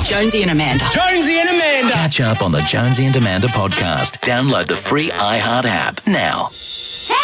Jonesy and Amanda. Jonesy and Amanda. Catch up on the Jonesy and Amanda podcast. Download the free iHeart app now.